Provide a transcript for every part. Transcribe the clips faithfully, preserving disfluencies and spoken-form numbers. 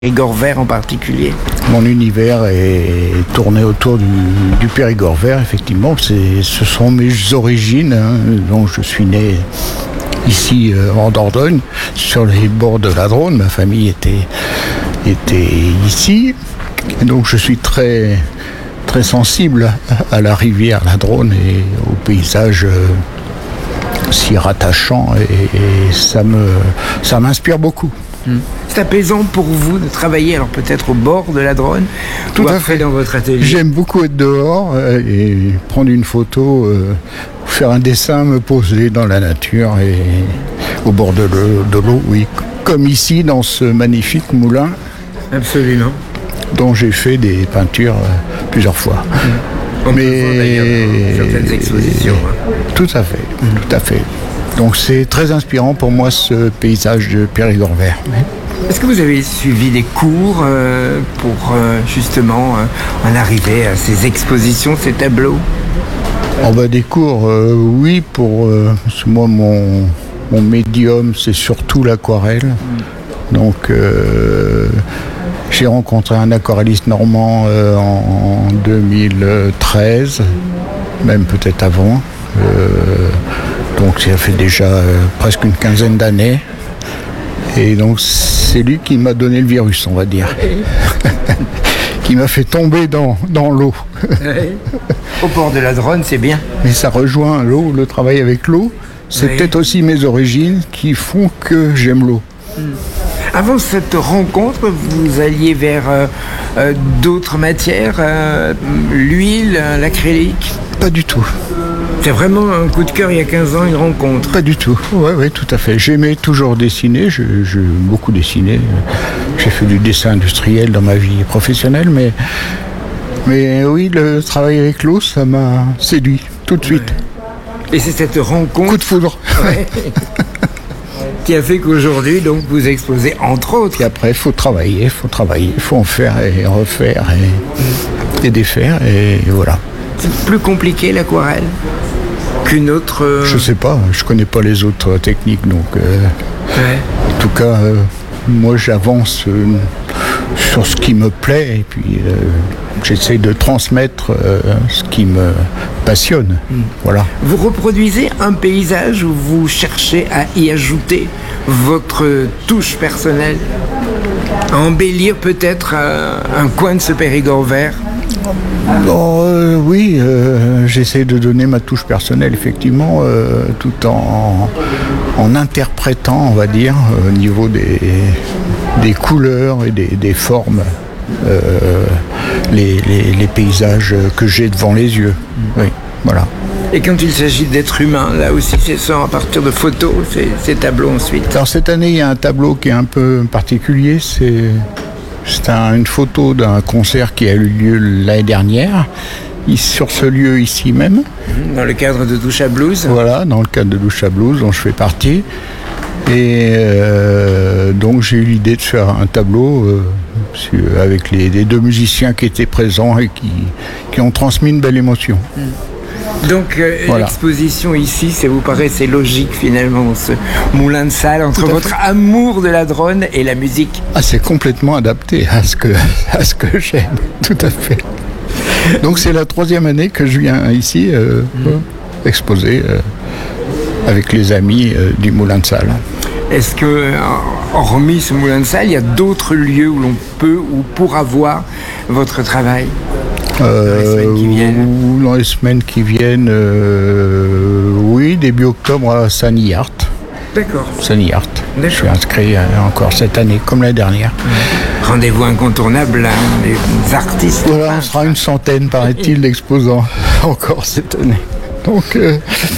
Périgord vert en particulier? Mon univers est tourné autour du, du Périgord vert, effectivement. C'est, ce sont mes origines. Hein. Donc, je suis né ici euh, en Dordogne, sur les bords de la Dronne. Ma famille était, était ici. Et donc, je suis très, très sensible à la rivière, la Dronne, et au paysage euh, si rattachant. Et, et ça, me, ça m'inspire beaucoup. C'est apaisant pour vous de travailler, alors peut-être au bord de la Dronne, tout ou à après fait. dans votre atelier? J'aime beaucoup être dehors euh, et prendre une photo, euh, faire un dessin, me poser dans la nature et au bord de l'eau, de l'eau, oui. Comme ici dans ce magnifique moulin. Absolument. Dont j'ai fait des peintures euh, plusieurs fois. Mmh. On Mais peut voir d'ailleurs dans certaines expositions. Hein. Tout à fait, mmh. tout à fait. Donc c'est très inspirant pour moi ce paysage de Périgord vert. Est-ce que vous avez suivi des cours euh, pour euh, justement euh, en arriver à ces expositions, ces tableaux? Oh bah, des cours, euh, oui, pour euh, parce que moi mon, mon médium c'est surtout l'aquarelle. Mmh. Donc euh, j'ai rencontré un aquarelliste normand euh, en, en deux mille treize, même peut-être avant. Euh, Donc ça fait déjà euh, presque une quinzaine d'années. Et donc c'est lui qui m'a donné le virus, on va dire. Qui m'a fait tomber dans, dans l'eau. Ouais. Au bord de la Dronne, c'est bien. Mais ça rejoint l'eau, le travail avec l'eau. C'est oui. Peut-être aussi mes origines qui font que j'aime l'eau. Mmh. Avant cette rencontre, vous alliez vers euh, euh, d'autres matières, euh, l'huile, l'acrylique? Pas du tout. C'est vraiment un coup de cœur il y a quinze ans, une rencontre? Pas du tout, oui, ouais, tout à fait. J'aimais toujours dessiner, je, je beaucoup dessiné. J'ai fait du dessin industriel dans ma vie professionnelle, mais, mais oui, le travail avec l'eau, ça m'a séduit tout de suite. Ouais. Et c'est cette rencontre... Coup de foudre. Ouais. Qui a fait qu'aujourd'hui, donc, vous exposez, entre autres. Et après, il faut travailler, il faut travailler, il faut en faire et refaire et, et défaire, et voilà. C'est plus compliqué l'aquarelle qu'une autre... Euh... Je sais pas, je connais pas les autres techniques, donc... Euh, ouais. En tout cas, euh, moi j'avance euh, sur ce qui me plaît, et puis euh, j'essaie de transmettre euh, ce qui me passionne. Mm. Voilà. Vous reproduisez un paysage où vous cherchez à y ajouter votre touche personnelle, à embellir peut-être euh, un coin de ce Périgord vert? Bon, euh, oui, euh, j'essaie de donner ma touche personnelle, effectivement, euh, tout en, en interprétant, on va dire, au niveau des, des couleurs et des, des formes, euh, les, les, les paysages que j'ai devant les yeux. Oui, voilà. Et quand il s'agit d'êtres humains, là aussi, c'est ça, à partir de photos, ces, ces tableaux ensuite? Alors cette année, il y a un tableau qui est un peu particulier, c'est... C'est un, une photo d'un concert qui a eu lieu l'année dernière, sur ce lieu ici même. Dans le cadre de Douche à Blues. Voilà, dans le cadre de Douche à Blues, dont je fais partie. Et euh, donc j'ai eu l'idée de faire un tableau euh, avec les, les deux musiciens qui étaient présents et qui, qui ont transmis une belle émotion. Mmh. Donc euh, voilà. L'exposition ici, ça vous paraît, c'est logique finalement, dans ce moulin de salle, entre votre fait. Amour de la Dronne et la musique? Ah, c'est complètement adapté à ce que, à ce que j'aime, tout à fait. Donc c'est la troisième année que je viens ici euh, mmh. exposer euh, avec les amis euh, du moulin de salle. Est-ce que, hormis ce moulin de salle, il y a d'autres lieux où l'on peut ou pourra voir votre travail? Euh, dans les semaines qui viennent, ou dans les semaines qui viennent euh, oui, début octobre à Sanilhart. D'accord. Sanilhart. Je suis inscrit euh, encore cette année, comme l'année dernière. Ouais. Rendez-vous incontournable, hein, des artistes. Voilà, on sera une centaine, paraît-il, d'exposants encore cette année. Donc, euh,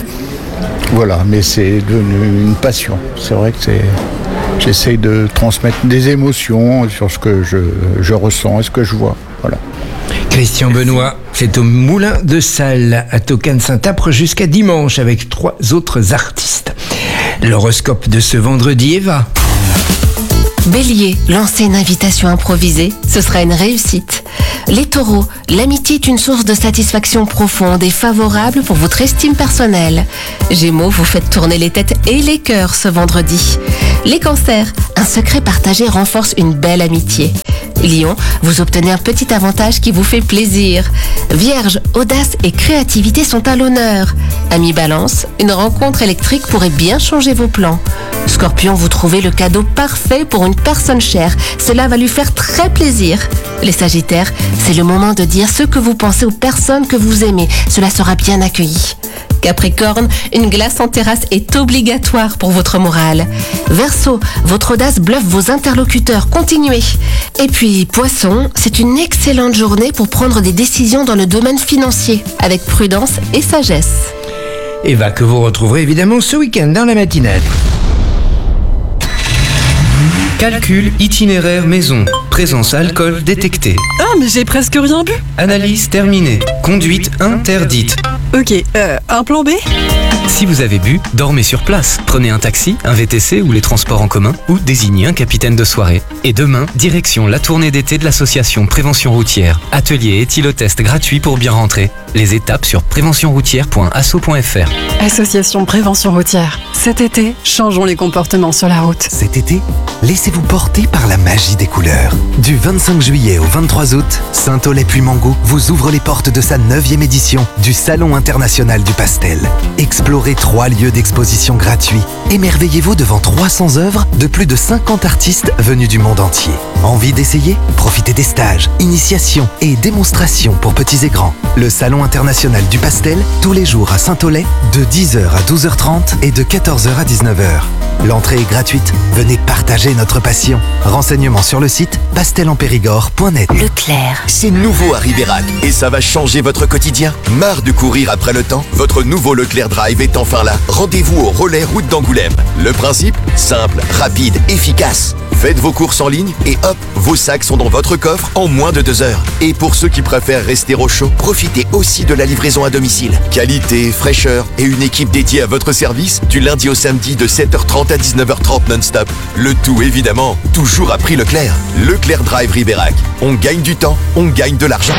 voilà, mais c'est devenu une passion. C'est vrai que c'est... J'essaie de transmettre des émotions sur ce que je, je ressens et ce que je vois. Voilà. Christian Benoît, c'est au Moulin de Salle à Tocane-Saint-Apre jusqu'à dimanche avec trois autres artistes. L'horoscope de ce vendredi, Eva. Bélier, lancez une invitation improvisée, ce sera une réussite. Les taureaux, l'amitié est une source de satisfaction profonde et favorable pour votre estime personnelle. Gémeaux, vous faites tourner les têtes et les cœurs ce vendredi. Les cancers, un secret partagé renforce une belle amitié. Lion, vous obtenez un petit avantage qui vous fait plaisir. Vierge, audace et créativité sont à l'honneur. Ami Balance, une rencontre électrique pourrait bien changer vos plans. Scorpion, vous trouvez le cadeau parfait pour une personne chère. Cela va lui faire très plaisir. Les Sagittaires, c'est le moment de dire ce que vous pensez aux personnes que vous aimez. Cela sera bien accueilli. Capricorne, une glace en terrasse est obligatoire pour votre morale. Verseau, votre audace bluffe vos interlocuteurs. Continuez. Et puis, Poisson, c'est une excellente journée pour prendre des décisions dans le domaine financier, avec prudence et sagesse. Eva, que vous retrouverez évidemment ce week-end dans la matinale. Calcul itinéraire maison. Présence alcool détectée. Ah, mais j'ai presque rien bu. Analyse terminée. Conduite interdite. Ok, euh, un plan B ? Si vous avez bu, dormez sur place. Prenez un taxi, un V T C ou les transports en commun, ou désignez un capitaine de soirée. Et demain, direction la tournée d'été de l'association Prévention Routière. Atelier éthylotest gratuit pour bien rentrer. Les étapes sur prévention routière point asso point f r. Association Prévention Routière. Cet été, changeons les comportements sur la route. Cet été, laissez-vous porter par la magie des couleurs. Du vingt-cinq juillet au vingt-trois août, Saint-Aulay-Puymango vous ouvre les portes de sa neuvième édition du Salon international du pastel. Explorez trois lieux d'exposition gratuits. Émerveillez-vous devant trois cents œuvres de plus de cinquante artistes venus du monde entier. Envie d'essayer ? Profitez des stages, initiations et démonstrations pour petits et grands. Le Salon international du pastel, tous les jours à Saint-Aulay, de dix heures à douze heures trente et de quatorze heures à dix-neuf heures. L'entrée est gratuite. Venez partager notre passion. Renseignements sur le site pastel en périgord point net. Leclerc. C'est nouveau à Ribérac et ça va changer votre quotidien. Marre de courir après le temps ? Votre nouveau Leclerc Drive est enfin là. Rendez-vous au relais route d'Angoulême. Le principe ? Simple, rapide, efficace. Faites vos courses en ligne et hop, vos sacs sont dans votre coffre en moins de deux heures. Et pour ceux qui préfèrent rester au chaud, profitez aussi de la livraison à domicile. Qualité, fraîcheur et une équipe dédiée à votre service du lundi au samedi de sept heures trente à dix-neuf heures trente non-stop. Le tout évidemment, toujours à prix Leclerc. Leclerc Drive Ribérac. On gagne du temps, on gagne de l'argent.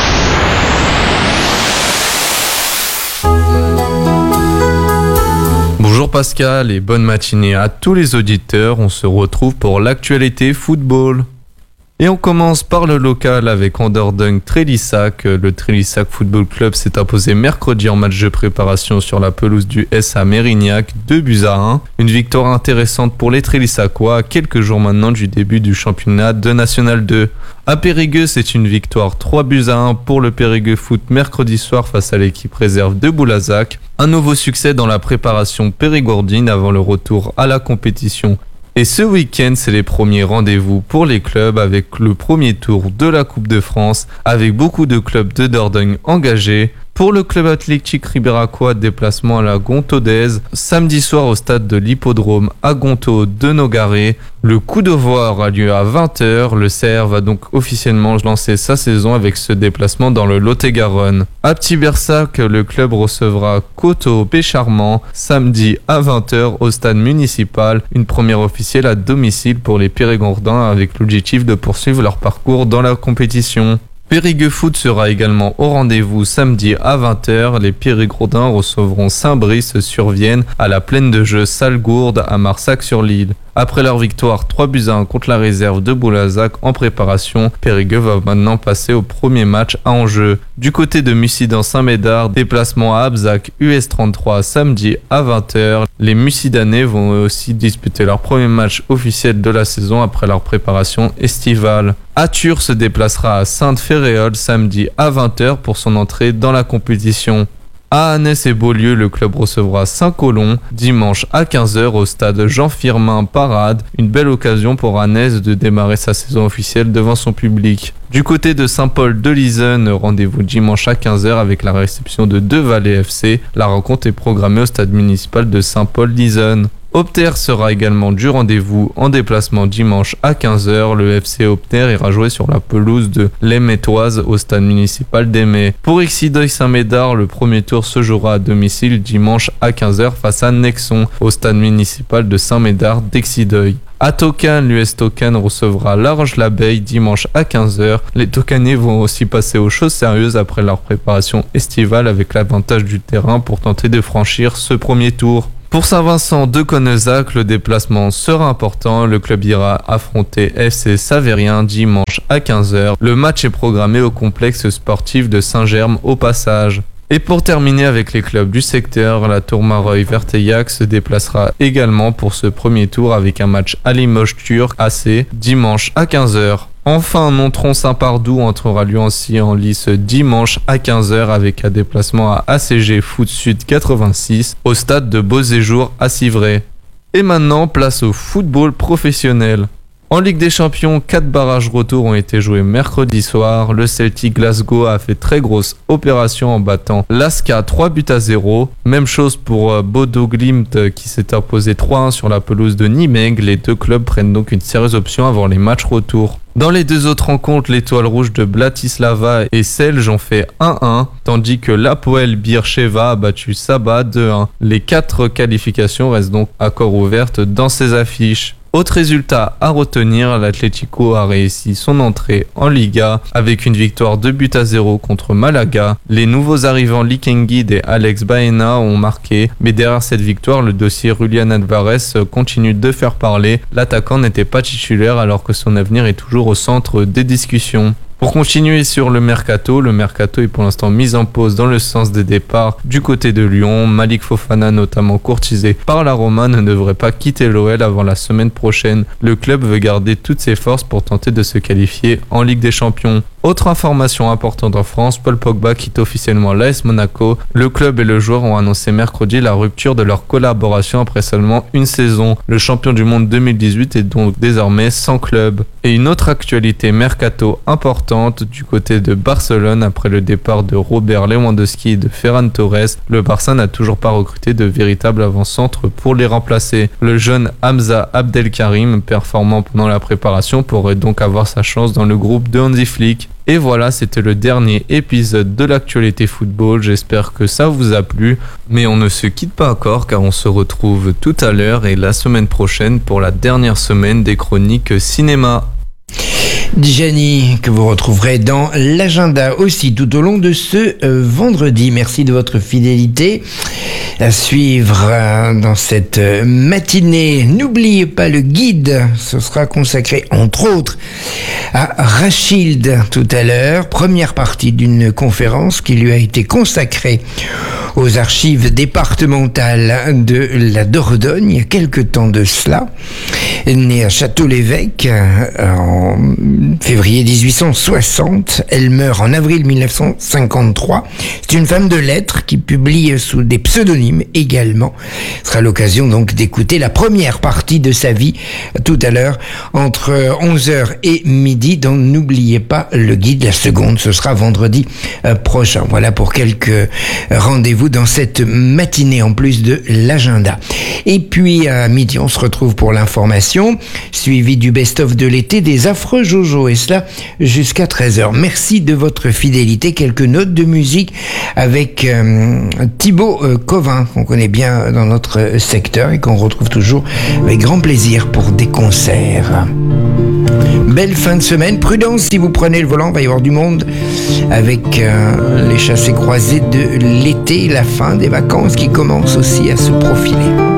Bonjour Pascal et bonne matinée à tous les auditeurs. On se retrouve pour l'actualité football. Et on commence par le local avec Anderdonk Trélissac. Le Trélissac Football Club s'est imposé mercredi en match de préparation sur la pelouse du S A Mérignac, deux buts à un. Une victoire intéressante pour les Trélissacois à quelques jours maintenant du début du championnat de National deux. À Périgueux, c'est une victoire trois buts à un pour le Périgueux Foot mercredi soir face à l'équipe réserve de Boulazac. Un nouveau succès dans la préparation périgourdine avant le retour à la compétition. Et ce week-end, c'est les premiers rendez-vous pour les clubs avec le premier tour de la Coupe de France, avec beaucoup de clubs de Dordogne engagés. Pour le club athlétique ribéracois, déplacement à la Gontaudaise, samedi soir au stade de l'Hippodrome à Gontaud de Nogaret. Le coup d'envoi aura lieu à vingt heures. Le C R va donc officiellement lancer sa saison avec ce déplacement dans le Lot-et-Garonne. À Petit-Bersac, le club recevra Coteau-Pécharmant samedi à vingt heures au stade municipal. Une première officielle à domicile pour les Périgordins avec l'objectif de poursuivre leur parcours dans la compétition. Périgueux Foot sera également au rendez-vous samedi à vingt heures. Les Périgourdins recevront Saint-Brice sur Vienne à la plaine de jeu Salgourde à Marsac-sur-l'Île. Après leur victoire trois buts à un contre la réserve de Boulazac en préparation, Périgueux va maintenant passer au premier match à enjeu. Du côté de Mussidan-Saint-Médard, déplacement à Abzac U S trente-trois samedi à vingt heures. Les Mussidanais vont aussi disputer leur premier match officiel de la saison après leur préparation estivale. Athur se déplacera à Sainte-Féréole samedi à vingt heures pour son entrée dans la compétition. À Annès et Beaulieu, le club recevra Saint-Colomb dimanche à quinze heures au stade Jean-Firmin Parade. Une belle occasion pour Annès de démarrer sa saison officielle devant son public. Du côté de Saint-Paul de Lisennes, rendez-vous dimanche à quinze heures avec la réception de Deux-Vallées F C. La rencontre est programmée au stade municipal de Saint-Paul-Lisennes. Opter sera également du rendez-vous en déplacement dimanche à quinze heures. Le F C Opter ira jouer sur la pelouse de l'Émétoise au stade municipal d'Aimé. Pour Exideuil-Saint-Médard, le premier tour se jouera à domicile dimanche à quinze heures face à Nexon au stade municipal de Saint-Médard d'Exideuil. À Tokane, l'U S Tokane recevra l'Arge-l'Abeille dimanche à quinze heures. Les Tokanais vont aussi passer aux choses sérieuses après leur préparation estivale avec l'avantage du terrain pour tenter de franchir ce premier tour. Pour Saint-Vincent de Connezac, le déplacement sera important. Le club ira affronter F C Savérien dimanche à quinze heures. Le match est programmé au complexe sportif de Saint-Germe au passage. Et pour terminer avec les clubs du secteur, la Tourmareuil-Verteillac se déplacera également pour ce premier tour avec un match à Limoges-Turc A C dimanche à quinze heures. Enfin, Nontron-Saint-Pardoux entrera lui aussi en lice dimanche à quinze heures avec un déplacement à A C G Foot Sud quatre-vingt-six au stade de Beauséjour à Civray. Et maintenant, place au football professionnel. En Ligue des Champions, quatre barrages retour ont été joués mercredi soir. Le Celtic Glasgow a fait très grosse opération en battant l'A S C A trois buts à zéro. Même chose pour Bodo Glimt qui s'est imposé trois un sur la pelouse de Nimègue. Les deux clubs prennent donc une sérieuse option avant les matchs retour. Dans les deux autres rencontres, l'Étoile Rouge de Bratislava et Celje ont fait un un, tandis que l'Hapoel Beersheva a battu Saba deux un. Les quatre qualifications restent donc encore ouvertes dans ces affiches. Autre résultat à retenir, l'Atlético a réussi son entrée en Liga avec une victoire deux buts à zéro contre Malaga. Les nouveaux arrivants Lik Nguyen et Alex Baena ont marqué, mais derrière cette victoire, le dossier Julián Álvarez continue de faire parler. L'attaquant n'était pas titulaire alors que son avenir est toujours au centre des discussions. Pour continuer sur le mercato, le mercato est pour l'instant mis en pause dans le sens des départs du côté de Lyon. Malik Fofana, notamment courtisé par la Roma, ne devrait pas quitter l'O L avant la semaine prochaine. Le club veut garder toutes ses forces pour tenter de se qualifier en Ligue des Champions. Autre information importante en France, Paul Pogba quitte officiellement l'A S Monaco. Le club et le joueur ont annoncé mercredi la rupture de leur collaboration après seulement une saison. Le champion du monde deux mille dix-huit est donc désormais sans club. Et une autre actualité mercato importante du côté de Barcelone après le départ de Robert Lewandowski et de Ferran Torres. Le Barça n'a toujours pas recruté de véritables avant-centres pour les remplacer. Le jeune Hamza Abdelkarim, performant pendant la préparation, pourrait donc avoir sa chance dans le groupe de Hansi Flick. Et voilà, c'était le dernier épisode de l'actualité football. J'espère que ça vous a plu. Mais on ne se quitte pas encore car on se retrouve tout à l'heure et la semaine prochaine pour la dernière semaine des chroniques cinéma. Gianni, que vous retrouverez dans l'agenda aussi tout au long de ce euh, vendredi. Merci de votre fidélité. À suivre euh, dans cette euh, matinée, n'oubliez pas le guide. Ce sera consacré entre autres à Rachid tout à l'heure. Première partie d'une conférence qui lui a été consacrée aux archives départementales de la Dordogne il y a quelque temps de cela. Né à Château-l'Évêque en février dix-huit cent soixante, elle meurt en avril mille neuf cent cinquante-trois. C'est une femme de lettres qui publie sous des pseudonymes également. Ce sera l'occasion donc d'écouter la première partie de sa vie tout à l'heure entre onze heures et midi. Donc n'oubliez pas le guide. La seconde, ce sera vendredi prochain. Voilà pour quelques rendez-vous dans cette matinée en plus de l'agenda. Et puis à midi, on se retrouve pour l'information, suivi du best-of de l'été des affreux Jojo, et cela jusqu'à treize heures. Merci de votre fidélité. Quelques notes de musique avec euh, Thibaut euh, Covin, qu'on connaît bien dans notre secteur et qu'on retrouve toujours avec grand plaisir pour des concerts. Belle fin de semaine. Prudence si vous prenez le volant, il va y avoir du monde avec euh, les chassés croisés de l'été, la fin des vacances qui commence aussi à se profiler.